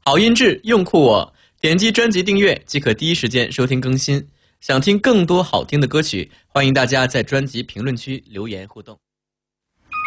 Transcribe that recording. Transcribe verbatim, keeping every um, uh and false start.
好音质，用酷我，点击专辑订阅即可第一时间收听更新。想听更多好听的歌曲，欢迎大家在专辑评论区留言互动。